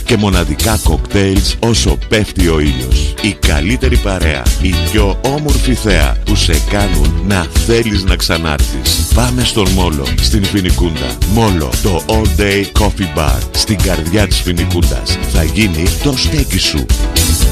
και μοναδικά κοκτέιλς όσο πέφτει ο ήλιος. Η καλύτερη παρέα, η πιο όμορφη θέα που σε κάνουν να θέλεις να ξανάρθεις. Πάμε στον Μόλο, στην Φοινικούντα. Μόλο, το All Day Coffee Bar, στην καρδιά της Φοινικούντας. Θα γίνει το στέκι σου.